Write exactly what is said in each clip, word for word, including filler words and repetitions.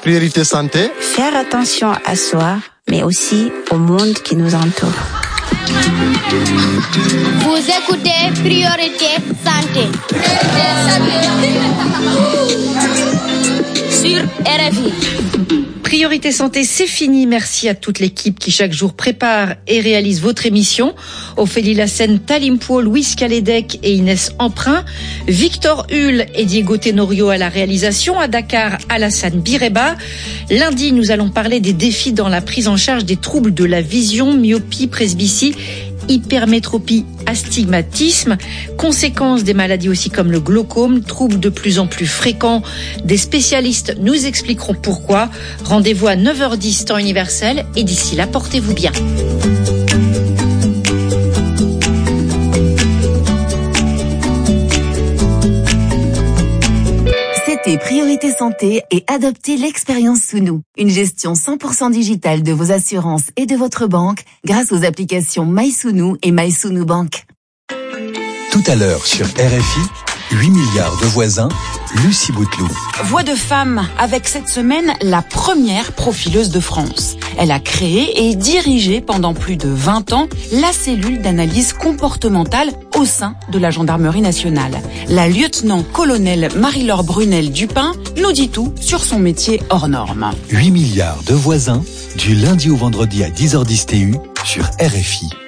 Priorité santé. Faire attention à soi, mais aussi au monde qui nous entoure. Vous écoutez Priorité santé. Sur R F I. Priorité santé, c'est fini. Merci à toute l'équipe qui chaque jour prépare et réalise votre émission. Ophélie Lassène, Talim Pou, Louise Calédec et Inès Emprunt. Victor Hull et Diego Tenorio à la réalisation. À Dakar, Alassane Bireba. Lundi, nous allons parler des défis dans la prise en charge des troubles de la vision, myopie, presbytie, hypermétropie, astigmatisme, conséquences des maladies aussi comme le glaucome, troubles de plus en plus fréquents. Des spécialistes nous expliqueront pourquoi. Rendez-vous à neuf heures dix temps universel et d'ici là, portez-vous bien. C'était Priorité Santé et adoptez l'expérience Sounou. Une gestion cent pour cent digitale de vos assurances et de votre banque grâce aux applications MySounou et MySounou Bank. Tout à l'heure sur R F I, huit milliards de voisins, Lucie Bouteloup. Voix de femme, avec cette semaine la première profileuse de France. Elle a créé et dirigé pendant plus de vingt ans la cellule d'analyse comportementale au sein de la Gendarmerie nationale. La lieutenant-colonel Marie-Laure Brunel-Dupin nous dit tout sur son métier hors norme. huit milliards de voisins, du lundi au vendredi à dix heures dix T U sur R F I.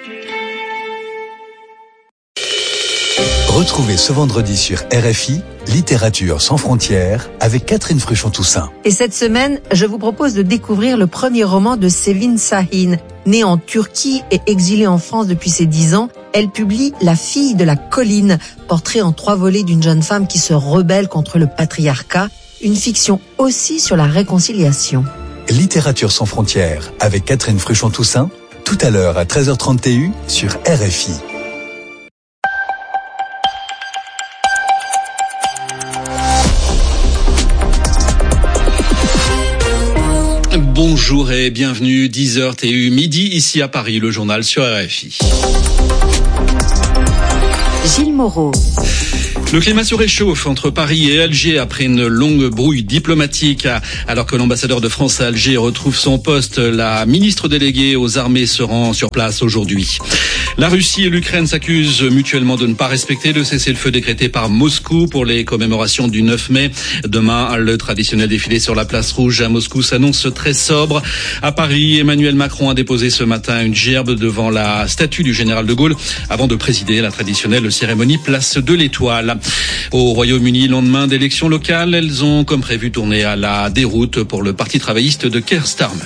Retrouvez ce vendredi sur R F I, Littérature sans frontières, avec Catherine Fruchon-Toussaint. Et cette semaine, je vous propose de découvrir le premier roman de Sevin Şahin. Née en Turquie et exilée en France depuis ses dix ans, elle publie La fille de la colline, portrait en trois volets d'une jeune femme qui se rebelle contre le patriarcat, une fiction aussi sur la réconciliation. Littérature sans frontières, avec Catherine Fruchon-Toussaint, tout à l'heure à treize heures trente T U sur R F I. Bonjour et bienvenue, dix heures T U, midi ici à Paris, le journal sur R F I. Gilles Moreau. Le climat se réchauffe entre Paris et Alger après une longue brouille diplomatique. Alors que l'ambassadeur de France à Alger retrouve son poste, la ministre déléguée aux armées se rend sur place aujourd'hui. La Russie et l'Ukraine s'accusent mutuellement de ne pas respecter le cessez-le-feu décrété par Moscou pour les commémorations du neuf mai. Demain, le traditionnel défilé sur la place rouge à Moscou s'annonce très sobre. À Paris, Emmanuel Macron a déposé ce matin une gerbe devant la statue du général de Gaulle avant de présider la traditionnelle cérémonie place de l'Étoile. Au Royaume-Uni, lendemain d'élections locales, elles ont comme prévu tourné à la déroute pour le parti travailliste de Keir Starmer.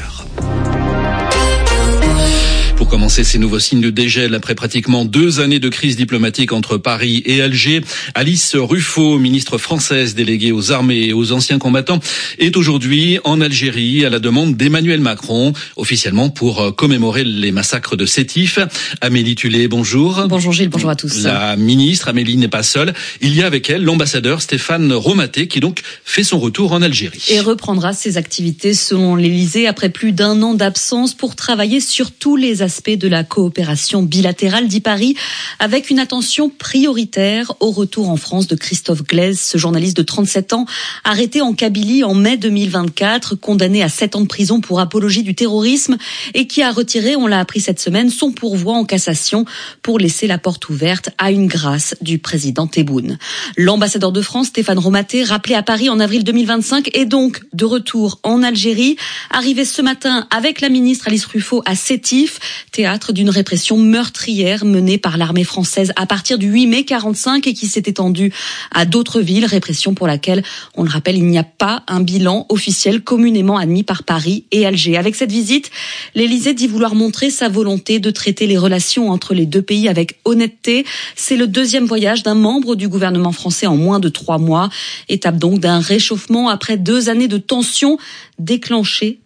Pour commencer, ces nouveaux signes de dégel après pratiquement deux années de crise diplomatique entre Paris et Alger. Alice Ruffo, ministre française déléguée aux armées et aux anciens combattants, est aujourd'hui en Algérie à la demande d'Emmanuel Macron, officiellement pour commémorer les massacres de Sétif. Amélie Tullet, bonjour. Bonjour Gilles, bonjour à tous. La ministre, Amélie, n'est pas seule. Il y a avec elle l'ambassadeur Stéphane Romaté qui donc fait son retour en Algérie. Et reprendra ses activités selon l'Élysée après plus d'un an d'absence pour travailler sur tous les aspects de la coopération bilatérale, dit Paris, avec une attention prioritaire au retour en France de Christophe Glaise, ce journaliste de trente-sept ans, arrêté en Kabylie en mai deux mille vingt-quatre, condamné à sept ans de prison pour apologie du terrorisme et qui a retiré, on l'a appris cette semaine, son pourvoi en cassation pour laisser la porte ouverte à une grâce du président Tebboune. L'ambassadeur de France, Stéphane Romaté, rappelé à Paris en avril deux mille vingt-cinq, est donc de retour en Algérie, arrivé ce matin avec la ministre Alice Ruffo à Sétif, théâtre d'une répression meurtrière menée par l'armée française à partir du huit mai quarante-cinq et qui s'est étendue à d'autres villes, répression pour laquelle, on le rappelle, il n'y a pas un bilan officiel communément admis par Paris et Alger. Avec cette visite, l'Élysée dit vouloir montrer sa volonté de traiter les relations entre les deux pays avec honnêteté. C'est le deuxième voyage d'un membre du gouvernement français en moins de trois mois, étape donc d'un réchauffement après deux années de tensions déclenchées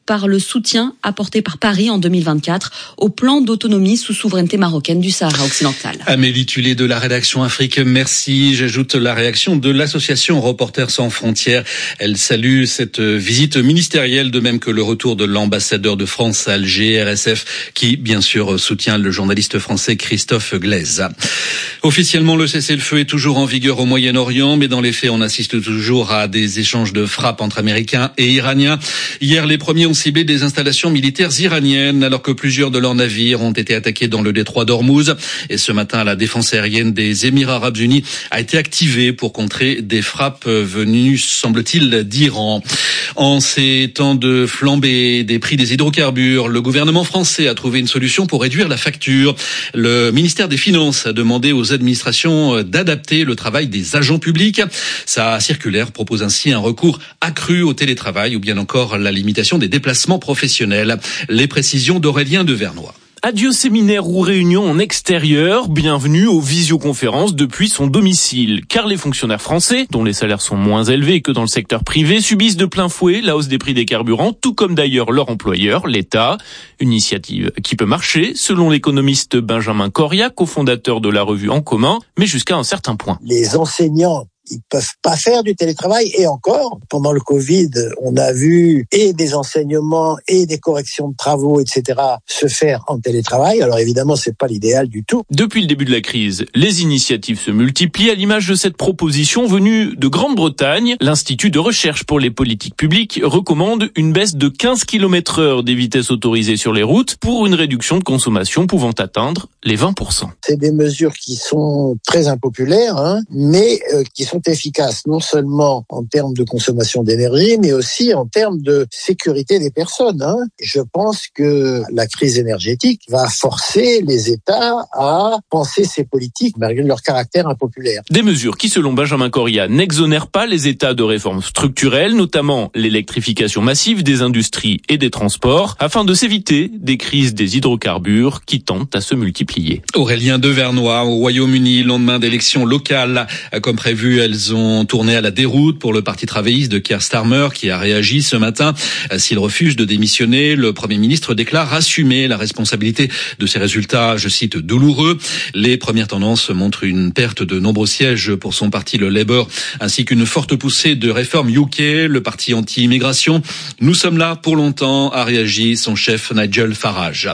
par le soutien apporté par Paris en deux mille vingt-quatre au plan d'autonomie sous souveraineté marocaine du Sahara occidental. Amélie Tullier de la rédaction Afrique, merci. J'ajoute la réaction de l'association Reporters sans frontières. Elle salue cette visite ministérielle, de même que le retour de l'ambassadeur de France à Alger, R S F, qui bien sûr soutient le journaliste français Christophe Glaise. Officiellement, le cessez-le-feu est toujours en vigueur au Moyen-Orient, mais dans les faits, on assiste toujours à des échanges de frappes entre Américains et Iraniens. Hier, les premiers ont ciblé des installations militaires iraniennes, alors que plusieurs de leurs navires ont été attaqués dans le détroit d'Ormuz. Et ce matin, la défense aérienne des Émirats arabes unis a été activée pour contrer des frappes venues, semble-t-il, d'Iran. En ces temps de flambée des prix des hydrocarbures, le gouvernement français a trouvé une solution pour réduire la facture. Le ministère des Finances a demandé aux administrations d'adapter le travail des agents publics. Sa circulaire propose ainsi un recours accru au télétravail ou bien encore la limitation des déplacements professionnels. Les précisions d'Aurélien Devernois. Adieu séminaire ou réunion en extérieur, bienvenue aux visioconférences depuis son domicile. Car les fonctionnaires français, dont les salaires sont moins élevés que dans le secteur privé, subissent de plein fouet la hausse des prix des carburants, tout comme d'ailleurs leur employeur, l'État. Une initiative qui peut marcher, selon l'économiste Benjamin Coria, cofondateur de la revue En Commun, mais jusqu'à un certain point. Les enseignants, ils peuvent pas faire du télétravail, et encore, pendant le Covid, on a vu et des enseignements et des corrections de travaux, et cetera se faire en télétravail. Alors évidemment, c'est pas l'idéal du tout. Depuis le début de la crise, les initiatives se multiplient à l'image de cette proposition venue de Grande-Bretagne. L'Institut de recherche pour les politiques publiques recommande une baisse de quinze kilomètres heure des vitesses autorisées sur les routes pour une réduction de consommation pouvant atteindre les vingt pour cent. C'est des mesures qui sont très impopulaires, hein, mais euh, qui sont efficaces non seulement en termes de consommation d'énergie, mais aussi en termes de sécurité des personnes. Hein. Je pense que la crise énergétique va forcer les États à penser ces politiques malgré leur caractère impopulaire. Des mesures qui, selon Benjamin Coria, n'exonèrent pas les États de réformes structurelles, notamment l'électrification massive des industries et des transports, afin de s'éviter des crises des hydrocarbures qui tentent à se multiplier. Aurélien Devernois, au Royaume-Uni, lendemain d'élections locales, comme prévu, elles ont tourné à la déroute pour le parti travailliste de Keir Starmer, qui a réagi ce matin. S'il refuse de démissionner, le Premier ministre déclare assumer la responsabilité de ces résultats, je cite, douloureux. Les premières tendances montrent une perte de nombreux sièges pour son parti, le Labour, ainsi qu'une forte poussée de réforme U K, le parti anti-immigration. Nous sommes là pour longtemps, a réagi son chef Nigel Farage.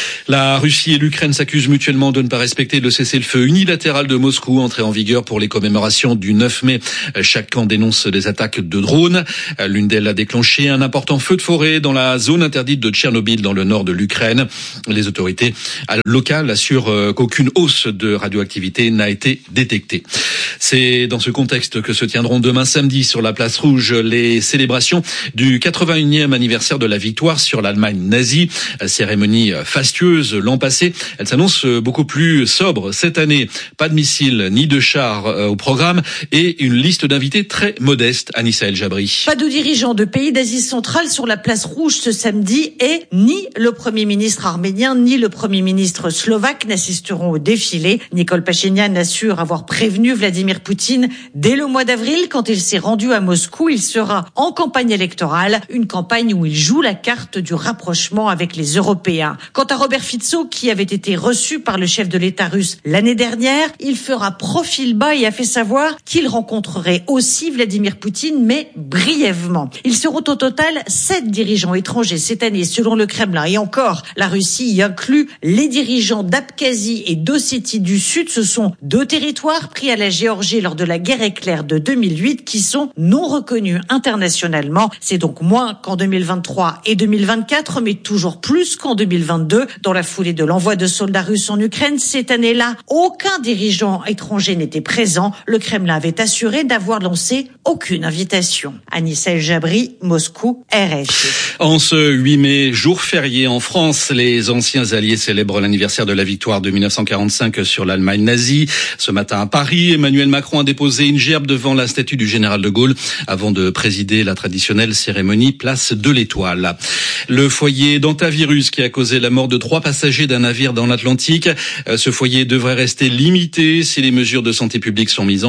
La Russie et l'Ukraine s'accusent mutuellement de ne pas respecter le cessez-le-feu unilatéral de Moscou, entré en vigueur pour les commémorations du neuf mai. Chaque camp dénonce des attaques de drones. L'une d'elles a déclenché un important feu de forêt dans la zone interdite de Tchernobyl, dans le nord de l'Ukraine. Les autorités locales assurent qu'aucune hausse de radioactivité n'a été détectée. C'est dans ce contexte que se tiendront demain samedi sur la place Rouge les célébrations du quatre-vingt-unième anniversaire de la victoire sur l'Allemagne nazie. Cérémonie fastueuse l'an passé. Elle s'annonce beaucoup plus sobre cette année. Pas de missiles ni de chars au programme et une liste d'invités très modeste. Anissa El Jabri. Pas de dirigeants de pays d'Asie centrale sur la place Rouge ce samedi, et ni le Premier ministre arménien ni le Premier ministre slovaque n'assisteront au défilé. Nicole Pachinian assure avoir prévenu Vladimir Poutine dès le mois d'avril quand il s'est rendu à Moscou. Il sera en campagne électorale, une campagne où il joue la carte du rapprochement avec les Européens. Quant à Robert Fico, qui avait été reçu par le chef de l'État russe l'année dernière, il fera profil bas et a fait savoir qu'il rencontrerait aussi Vladimir Poutine, mais brièvement. Ils seront au total sept dirigeants étrangers cette année, selon le Kremlin. Et encore, la Russie y inclut les dirigeants d'Abkhazie et d'Ossétie du Sud. Ce sont deux territoires pris à la Géorgie lors de la guerre éclair de deux mille huit qui sont non reconnus internationalement. C'est donc moins qu'en deux mille vingt-trois et deux mille vingt-quatre, mais toujours plus qu'en deux mille vingt-deux. Dans la foulée de l'envoi de soldats russes en Ukraine, cette année-là, aucun dirigeant étranger n'était présent. Le Kremlin avait assuré d'avoir lancé aucune invitation. Anissa El Jabri, Moscou, R F I. En ce huit mai, jour férié en France, les anciens alliés célèbrent l'anniversaire de la victoire de mille neuf cent quarante-cinq sur l'Allemagne nazie. Ce matin à Paris, Emmanuel Macron a déposé une gerbe devant la statue du général de Gaulle avant de présider la traditionnelle cérémonie place de l'Étoile. Le foyer d'antivirus qui a causé la mort de trois passagers d'un navire dans l'Atlantique. Ce foyer devrait rester limité si les mesures de santé publique sont mises en œuvre.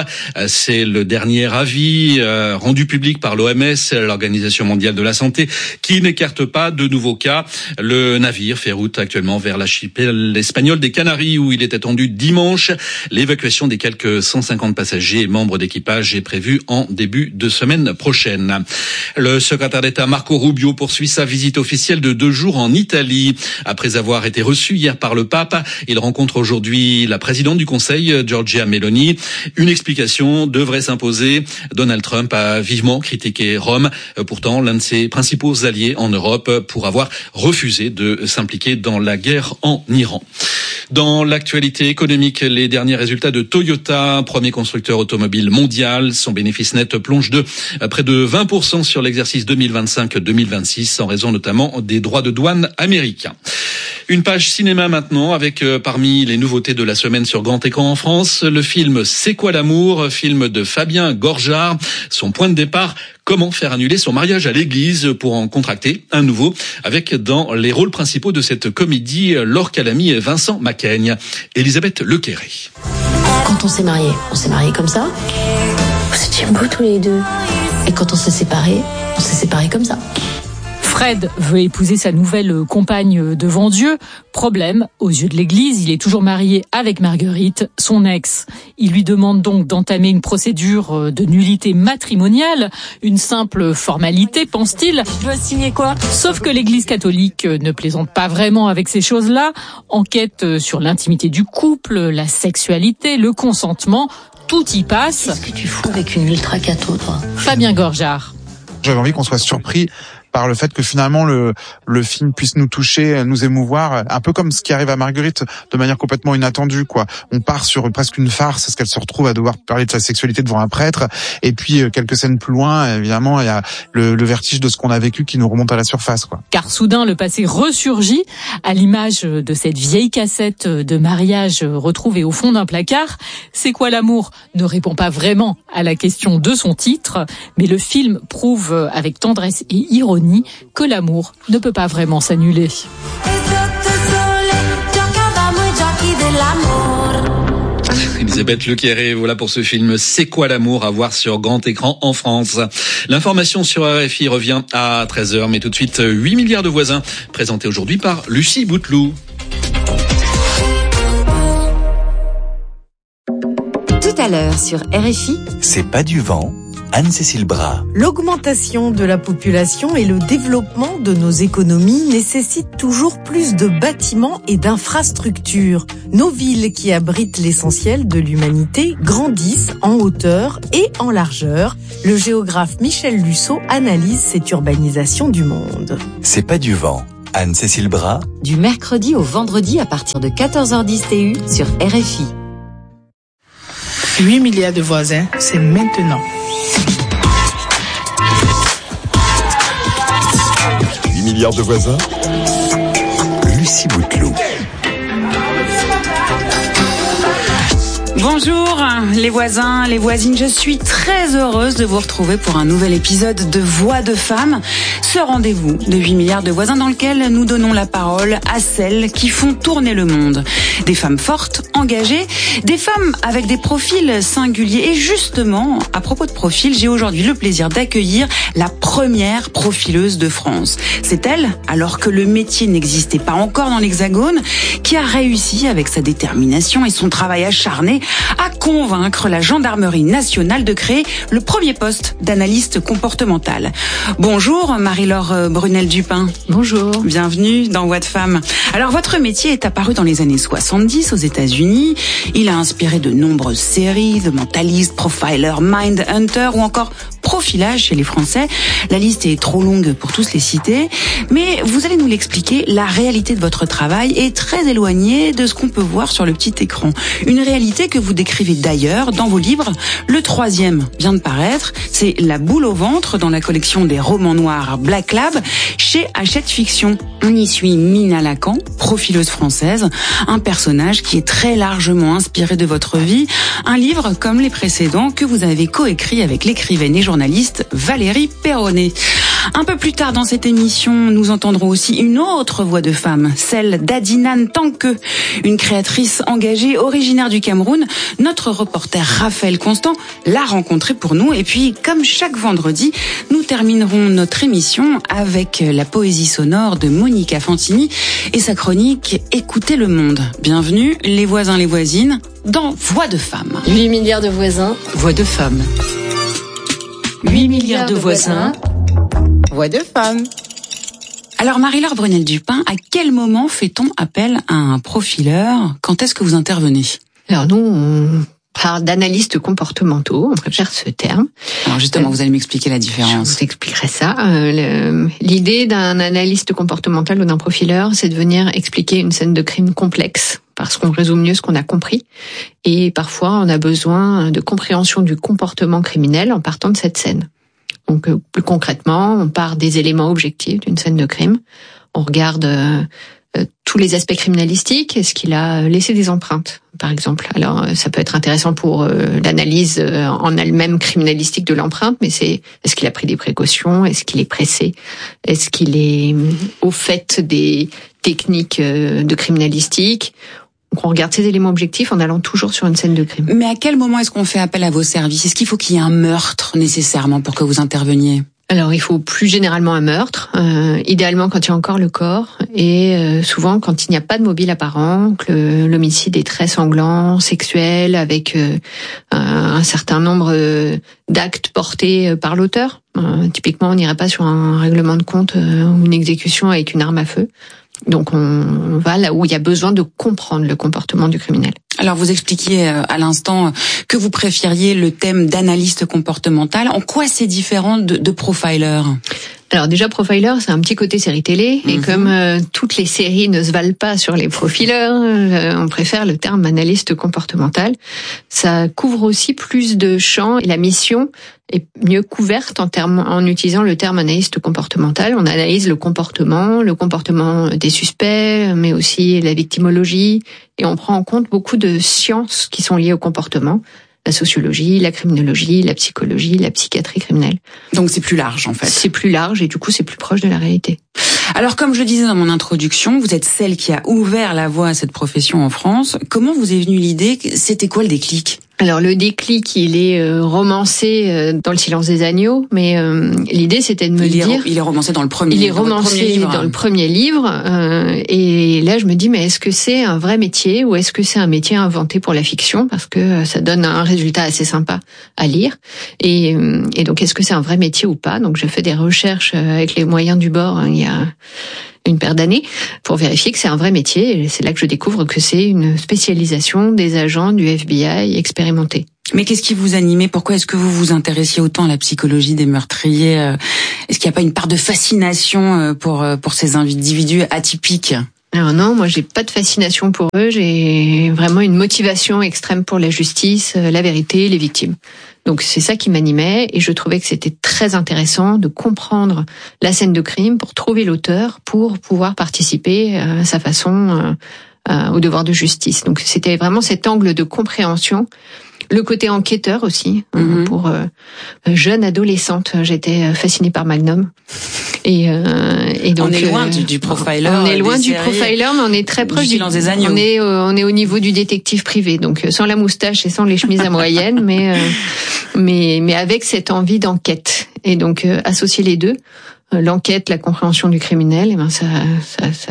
C'est le dernier avis euh, rendu public par l'O M S, l'Organisation mondiale de la santé, qui n'écarte pas de nouveaux cas. Le navire fait route actuellement vers l'archipel espagnol des Canaries, où il est attendu dimanche. L'évacuation des quelques cent cinquante passagers et membres d'équipage est prévue en début de semaine prochaine. Le secrétaire d'État Marco Rubio poursuit sa visite officielle de deux jours en Italie. Après avoir été reçu hier par le pape, il rencontre aujourd'hui la présidente du Conseil, Giorgia Meloni. Une explication devrait s'imposer. Donald Trump a vivement critiqué Rome, pourtant l'un de ses principaux alliés en Europe, pour avoir refusé de s'impliquer dans la guerre en Iran. Dans l'actualité économique, les derniers résultats de Toyota, premier constructeur automobile mondial. Son bénéfice net plonge de près de vingt pour cent sur l'exercice deux mille vingt-cinq deux mille vingt-six, en raison notamment des droits de douane américains. Une page cinéma maintenant, avec euh, parmi les nouveautés de la semaine sur grand écran en France, le film C'est quoi l'amour, film de Fabien Gorjard. Son point de départ, comment faire annuler son mariage à l'église pour en contracter un nouveau, avec dans les rôles principaux de cette comédie Laure Calamy et Vincent Macaigne. Elisabeth Lequéré. Quand on s'est mariés, on s'est mariés comme ça. Vous étiez beaux tous les deux. Et quand on s'est séparés, on s'est séparés comme ça. Fred veut épouser sa nouvelle compagne devant Dieu. Problème, aux yeux de l'Église, il est toujours marié avec Marguerite, son ex. Il lui demande donc d'entamer une procédure de nullité matrimoniale, une simple formalité, pense-t-il. Je dois signer quoi ? Sauf que l'Église catholique ne plaisante pas vraiment avec ces choses-là. Enquête sur l'intimité du couple, la sexualité, le consentement, tout y passe. Qu'est-ce que tu fous avec une ultra catho, toi ? Fabien Gorjard. J'avais envie qu'on soit surpris par le fait que finalement le le film puisse nous toucher, nous émouvoir, un peu comme ce qui arrive à Marguerite de manière complètement inattendue, quoi. On part sur presque une farce, parce qu'elle se retrouve à devoir parler de sa sexualité devant un prêtre, et puis quelques scènes plus loin, évidemment, il y a le, le vertige de ce qu'on a vécu qui nous remonte à la surface, quoi. Car soudain, le passé ressurgit, à l'image de cette vieille cassette de mariage retrouvée au fond d'un placard. C'est quoi l'amour ne répond pas vraiment à la question de son titre, mais le film prouve avec tendresse et ironie que l'amour ne peut pas vraiment s'annuler. Elisabeth Lequéré, voilà pour ce film C'est quoi l'amour, à voir sur grand écran en France. L'information sur R F I revient à treize heures, mais tout de suite huit milliards de voisins, présentés aujourd'hui par Lucie Bouteloup. Tout à l'heure sur R F I. C'est pas du vent. Anne-Cécile Bras. L'augmentation de la population et le développement de nos économies nécessitent toujours plus de bâtiments et d'infrastructures. Nos villes, qui abritent l'essentiel de l'humanité, grandissent en hauteur et en largeur. Le géographe Michel Lusseau analyse cette urbanisation du monde. C'est pas du vent. Anne-Cécile Bras. Du mercredi au vendredi à partir de quatorze heures dix T U sur R F I. huit milliards de voisins, c'est maintenant. huit milliards de voisins. Lucie Bouteloup. Bonjour les voisins, les voisines, je suis très heureuse de vous retrouver pour un nouvel épisode de Voix de Femmes, ce rendez-vous de huit milliards de voisins dans lequel nous donnons la parole à celles qui font tourner le monde. Des femmes fortes, engagées, des femmes avec des profils singuliers. Et justement, à propos de profils, j'ai aujourd'hui le plaisir d'accueillir la première profileuse de France. C'est elle, alors que le métier n'existait pas encore dans l'Hexagone, qui a réussi avec sa détermination et son travail acharné à convaincre la gendarmerie nationale de créer le premier poste d'analyste comportementale. Bonjour Marie-Laure Brunel-Dupin. Bonjour. Bienvenue dans Voix de Femmes. Alors votre métier est apparu dans les années soixante-dix aux États-Unis. Il a inspiré de nombreuses séries, The Mentalist, Profiler, Mind Hunter ou encore Profilage chez les Français. La liste est trop longue pour tous les citer, mais vous allez nous l'expliquer, la réalité de votre travail est très éloignée de ce qu'on peut voir sur le petit écran. Une réalité que vous décrivez d'ailleurs dans vos livres. Le troisième vient de paraître, c'est La boule au ventre dans la collection des romans noirs Black Lab chez Hachette Fiction. On y suit Mina Lacan, profileuse française, un personnage qui est très largement inspiré de votre vie, un livre comme les précédents que vous avez coécrit avec l'écrivaine et journaliste Valérie Perronnet. Un peu plus tard dans cette émission, nous entendrons aussi une autre voix de femme, celle d'Adinan Tanke, une créatrice engagée originaire du Cameroun. Notre reporter Raphaël Constant l'a rencontrée pour nous. Et puis, comme chaque vendredi, nous terminerons notre émission avec la poésie sonore de Monica Fantini et sa chronique « Écoutez le monde ». Bienvenue, les voisins, les voisines, dans Voix de femmes. huit milliards de voisins. Voix de femmes. huit milliards de voisins. Voix de femmes. Alors Marie-Laure Brunel-Dupin, à quel moment fait-on appel à un profileur? Quand est-ce que vous intervenez? Alors nous, on parle d'analystes comportementaux, on préfère ce terme. Alors justement, euh, vous allez m'expliquer la différence. Je vous expliquerai ça. Euh, le, l'idée d'un analyste comportemental ou d'un profileur, c'est de venir expliquer une scène de crime complexe, parce qu'on résout mieux ce qu'on a compris. Et parfois, on a besoin de compréhension du comportement criminel en partant de cette scène. Donc, euh, plus concrètement, on part des éléments objectifs d'une scène de crime. On regarde euh, euh, tous les aspects criminalistiques. Est-ce qu'il a laissé des empreintes, par exemple? Alors, euh, ça peut être intéressant pour euh, l'analyse euh, en elle-même criminalistique de l'empreinte, mais c'est est-ce qu'il a pris des précautions? Est-ce qu'il est pressé? Est-ce qu'il est euh, au fait des techniques euh, de criminalistique? Donc on regarde ces éléments objectifs en allant toujours sur une scène de crime. Mais à quel moment est-ce qu'on fait appel à vos services? Est-ce qu'il faut qu'il y ait un meurtre nécessairement pour que vous interveniez? Alors il faut plus généralement un meurtre, euh, idéalement quand il y a encore le corps, et euh, souvent quand il n'y a pas de mobile apparent, que le, l'homicide est très sanglant, sexuel, avec euh, un certain nombre euh, d'actes portés par l'auteur. Euh, typiquement on n'irait pas sur un règlement de compte euh, ou une exécution avec une arme à feu. Donc on va là où il y a besoin de comprendre le comportement du criminel. Alors vous expliquiez à l'instant que vous préfériez le thème d'analyste comportemental. En quoi c'est différent de, de profiler? Alors déjà, profiler, c'est un petit côté série télé, et mmh. comme euh, toutes les séries ne se valent pas sur les profileurs, euh, on préfère le terme analyste comportemental. Ça couvre aussi plus de champs, et la mission est mieux couverte en termes, en utilisant le terme analyste comportemental. On analyse le comportement, le comportement des suspects, mais aussi la victimologie, et on prend en compte beaucoup de sciences qui sont liées au comportement. La sociologie, la criminologie, la psychologie, la psychiatrie criminelle. Donc c'est plus large en fait. C'est plus large et du coup c'est plus proche de la réalité. Alors comme je le disais dans mon introduction, vous êtes celle qui a ouvert la voie à cette profession en France. Comment vous est venue l'idée? C'était quoi le déclic? Alors le déclic, il est euh, romancé euh, dans Le Silence des agneaux, mais euh, l'idée c'était de me il dire... Est, il est romancé dans le premier livre. Il est dans romancé premier livre. dans le premier livre, euh, et là je me dis, mais est-ce que c'est un vrai métier ou est-ce que c'est un métier inventé pour la fiction? Parce que ça donne un résultat assez sympa à lire. Et, et donc est-ce que c'est un vrai métier ou pas? Donc je fais des recherches avec les moyens du bord, hein, il y a une paire d'années, pour vérifier que c'est un vrai métier. Et c'est là que je découvre que c'est une spécialisation des agents du F B I expérimentés. Mais qu'est-ce qui vous animait? Pourquoi est-ce que vous vous intéressiez autant à la psychologie des meurtriers? Est-ce qu'il n'y a pas une part de fascination pour, pour ces individus atypiques? Alors non, moi j'ai pas de fascination pour eux, j'ai vraiment une motivation extrême pour la justice, la vérité, les victimes. Donc c'est ça qui m'animait, et je trouvais que c'était très intéressant de comprendre la scène de crime pour trouver l'auteur, pour pouvoir participer à sa façon euh, au devoir de justice. Donc c'était vraiment cet angle de compréhension. Le côté enquêteur aussi, mmh. pour euh, jeune adolescente, j'étais fascinée par Magnum. Et, euh, et donc on est loin euh, du, du profiler. On est loin du profiler, mais on est très proche du. Silence des agneaux. On est euh, on est au niveau du détective privé, donc sans la moustache et sans les chemises à moyenne, mais euh, mais mais avec cette envie d'enquête. Et donc euh, associer les deux, euh, l'enquête, la compréhension du criminel, et ben ça ça ça.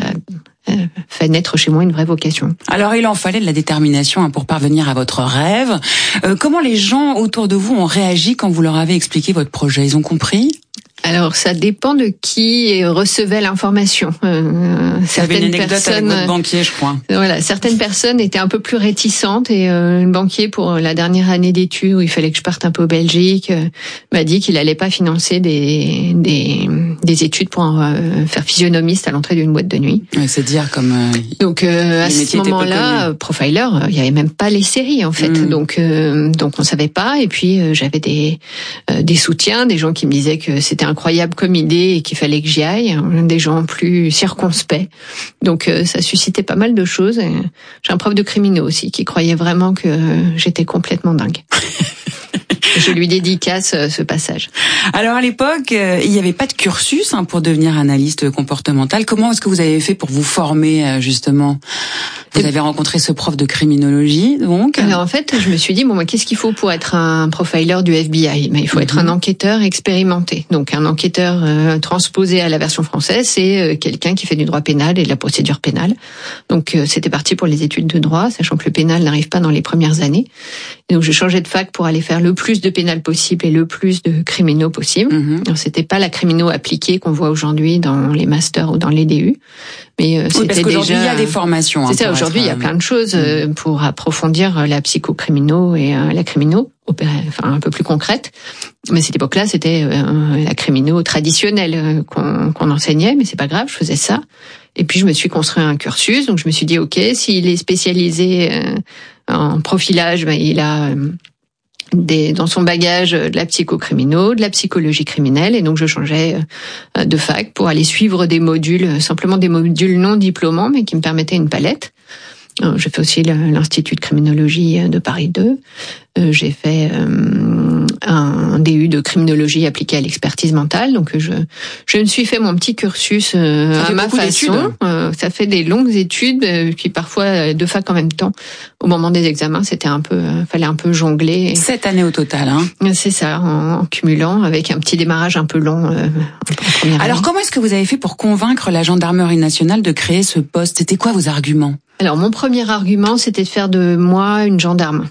fait naître chez moi une vraie vocation. Alors il en fallait de la détermination hein, pour parvenir à votre rêve. Euh, comment les gens autour de vous ont réagi quand vous leur avez expliqué votre projet? Ils ont compris? Alors ça dépend de qui recevait l'information. Euh, certaines une anecdote personnes, avec votre banquier, je crois. Voilà, certaines personnes étaient un peu plus réticentes, et euh, le banquier, pour la dernière année d'études où il fallait que je parte un peu en Belgique, euh, m'a dit qu'il allait pas financer des des, des études pour euh, faire physionomiste à l'entrée d'une boîte de nuit. Ouais, c'est dire comme. Euh, donc euh, à ce moment-là, profiler, il y avait même pas les séries en fait. Mmh. Donc euh, donc on savait pas. Et puis euh, j'avais des euh, des soutiens, des gens qui me disaient que c'était incroyable comme idée et qu'il fallait que j'y aille, des gens plus circonspects. Donc euh, ça suscitait pas mal de choses. Et j'ai un prof de criminaux aussi qui croyait vraiment que j'étais complètement dingue. Je lui dédicace ce passage. Alors à l'époque, il n'y avait pas de cursus hein, pour devenir analyste comportemental. Comment est-ce que vous avez fait pour vous former justement ? Vous avez rencontré ce prof de criminologie, donc. Alors en fait, je me suis dit bon, moi, qu'est-ce qu'il faut pour être un profiler du F B I ? Mais il faut mm-hmm. être un enquêteur expérimenté. Donc un enquêteur euh, transposé à la version française, c'est euh, quelqu'un qui fait du droit pénal et de la procédure pénale. Donc euh, c'était parti pour les études de droit, sachant que le pénal n'arrive pas dans les premières années. Et donc je changeais de fac pour aller faire le plus de pénal possible et le plus de criminaux possible. Mm-hmm. Alors c'était pas la criminaux appliquée qu'on voit aujourd'hui dans les masters ou dans les D U. Mais euh, oui, parce qu'aujourd'hui, déjà... il y a des formations. C'est hein, ça, aujourd'hui, être... il y a plein de choses euh, pour approfondir la psychocriminaux et euh, la criminaux, enfin un peu plus concrète. Mais à cette époque-là, c'était euh, la criminaux traditionnelle euh, qu'on, qu'on enseignait, mais c'est pas grave, je faisais ça. Et puis, je me suis construit un cursus, donc je me suis dit, OK, s'il est spécialisé euh, en profilage, ben, il a... Euh, Des, dans son bagage de la psychocriminaux, de la psychologie criminelle, et donc je changeais de fac pour aller suivre des modules, simplement des modules non diplômants, mais qui me permettaient une palette. J'ai fait aussi l'Institut de criminologie de Paris deux. J'ai fait un D U de criminologie appliquée à l'expertise mentale. Donc je je me suis fait mon petit cursus à ma façon. Ça fait des longues études, puis parfois deux facs en même temps. Au moment des examens, c'était un peu, fallait un peu jongler. Sept années au total, hein. C'est ça, en, en cumulant avec un petit démarrage un peu long. Euh, Alors comment est-ce que vous avez fait pour convaincre la gendarmerie nationale de créer ce poste ? C'était quoi vos arguments ? Alors mon premier argument, c'était de faire de moi une gendarme.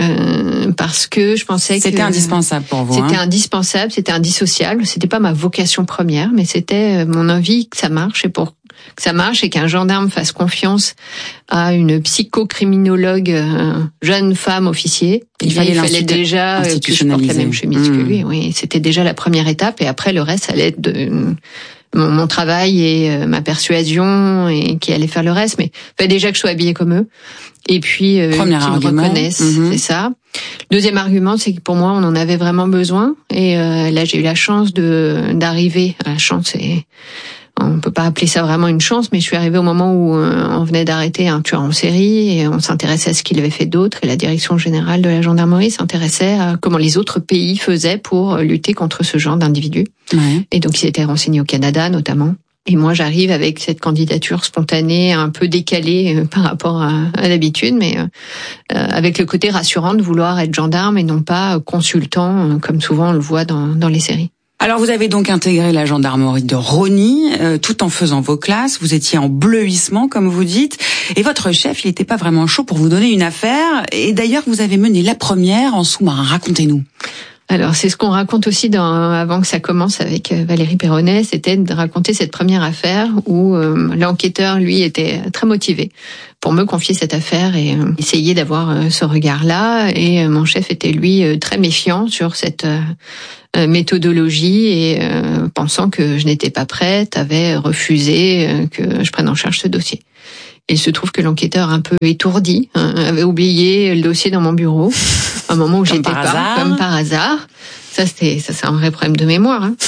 Euh, parce que je pensais que c'était indispensable pour vous. C'était hein. indispensable, c'était indissociable. C'était pas ma vocation première, mais c'était mon envie que ça marche et pour que ça marche et qu'un gendarme fasse confiance à une psychocriminologue euh, jeune femme officier. Il, il fallait, il fallait déjà que je porte la même chemise mmh. que lui. Oui, c'était déjà la première étape et après le reste, ça allait être de mon, mon travail et euh, ma persuasion et qui allait faire le reste. Mais il fallait déjà que je sois habillée comme eux. Et puis, euh, Premier qu'ils argument. me reconnaissent, mmh. c'est ça. Deuxième argument, c'est que pour moi, on en avait vraiment besoin. Et euh, là, j'ai eu la chance de d'arriver. La chance, c'est, on peut pas appeler ça vraiment une chance, mais je suis arrivée au moment où euh, on venait d'arrêter un tueur en série et on s'intéressait à ce qu'il avait fait d'autre. Et la direction générale de la gendarmerie s'intéressait à comment les autres pays faisaient pour lutter contre ce genre d'individus. Ouais. Et donc, ils étaient renseignés au Canada, notamment. Et moi, j'arrive avec cette candidature spontanée, un peu décalée euh, par rapport à, à l'habitude, mais euh, avec le côté rassurant de vouloir être gendarme et non pas consultant, euh, comme souvent on le voit dans, dans les séries. Alors vous avez donc intégré la gendarmerie de Rosny, euh, tout en faisant vos classes. Vous étiez en bleuissement, comme vous dites, et votre chef, il n'était pas vraiment chaud pour vous donner une affaire. Et d'ailleurs, vous avez mené la première en sous-marin. Racontez-nous. Alors c'est ce qu'on raconte aussi dans, avant que ça commence avec Valérie Perronnet, c'était de raconter cette première affaire où euh, l'enquêteur, lui, était très motivé pour me confier cette affaire et euh, essayer d'avoir euh, ce regard-là. Et euh, mon chef était, lui, euh, très méfiant sur cette euh, méthodologie et euh, pensant que je n'étais pas prête, avait refusé euh, que je prenne en charge ce dossier. Il se trouve que l'enquêteur, un peu étourdi, hein, avait oublié le dossier dans mon bureau, à un moment où comme j'étais pas, hasard. comme par hasard. Ça, c'était, ça, c'est un vrai problème de mémoire. Hein.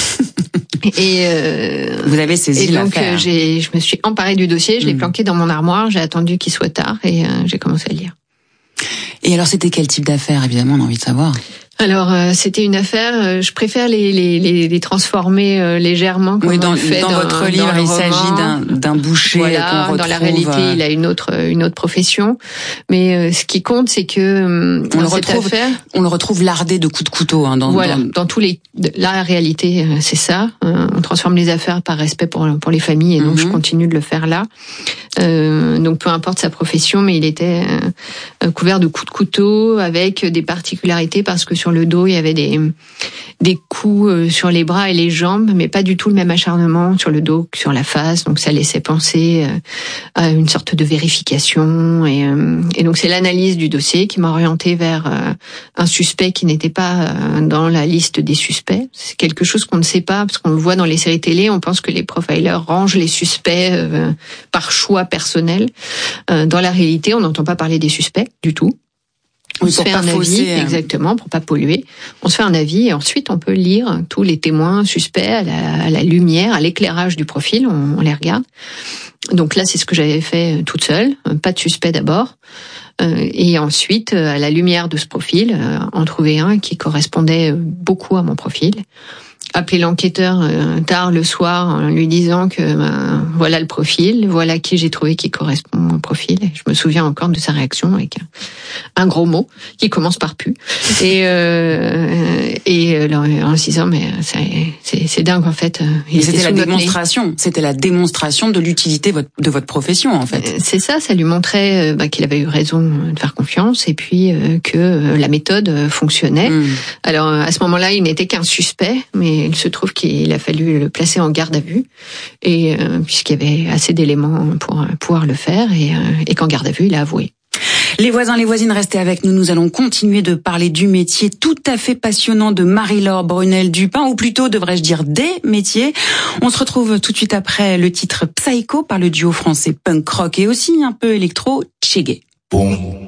Et euh, vous avez saisi et donc l'affaire. Euh, j'ai, je me suis emparée du dossier, je l'ai mmh. planqué dans mon armoire, j'ai attendu qu'il soit tard et euh, j'ai commencé à le lire. Et alors, c'était quel type d'affaire ? Évidemment, on a envie de savoir. Alors euh, c'était une affaire. Euh, je préfère les les les, les transformer euh, légèrement. Comme oui, dans, on le fait dans, dans votre livre, il s'agit d'un d'un boucher voilà, qu'on retrouve. Dans la réalité, euh... il a une autre une autre profession. Mais euh, ce qui compte, c'est que euh, on le cette retrouve. Affaire, on le retrouve lardé de coups de couteau. Hein, dans, voilà, dans... dans tous les. La réalité, euh, c'est ça. Euh, on transforme les affaires par respect pour pour les familles, et donc mm-hmm. je continue de le faire là. Euh, donc peu importe sa profession, mais il était euh, couvert de coups de couteau avec des particularités parce que sur le dos il y avait des des coups sur les bras et les jambes, mais pas du tout le même acharnement sur le dos que sur la face. Donc ça laissait penser à une sorte de vérification et, et donc c'est l'analyse du dossier qui m'a orientée vers un suspect qui n'était pas dans la liste des suspects. C'est quelque chose qu'on ne sait pas parce qu'on le voit dans les séries télé. On pense que les profilers rangent les suspects par choix personnel. Dans la réalité, on n'entend pas parler des suspects du tout. On oui, se fait un avis, euh... exactement, pour pas polluer. On se fait un avis et ensuite on peut lire tous les témoins suspects à la, à la lumière, à l'éclairage du profil, on, on les regarde. Donc là, c'est ce que j'avais fait toute seule, pas de suspect d'abord. Et ensuite, à la lumière de ce profil, en trouver un qui correspondait beaucoup à mon profil. Appeler l'enquêteur euh, tard le soir en lui disant que ben, voilà le profil, voilà qui j'ai trouvé qui correspond au profil. Et je me souviens encore de sa réaction avec un, un gros mot qui commence par pu. Et euh, et euh, en se disant mais c'est c'est, c'est dingue en fait. Il c'était la démonstration, c'était la démonstration de l'utilité de votre profession en fait. C'est ça, ça lui montrait euh, bah, qu'il avait eu raison de faire confiance et puis euh, que euh, la méthode fonctionnait. Mmh. Alors à ce moment-là, il n'était qu'un suspect, mais il se trouve qu'il a fallu le placer en garde à vue, et euh, puisqu'il y avait assez d'éléments pour euh, pouvoir le faire, et, euh, et qu'en garde à vue, il a avoué. Les voisins, les voisines, restez avec nous. Nous allons continuer de parler du métier tout à fait passionnant de Marie-Laure Brunel-Dupin, ou plutôt, devrais-je dire, des métiers. On se retrouve tout de suite après le titre Psycho par le duo français punk rock et aussi un peu électro, Tchégué. Bon.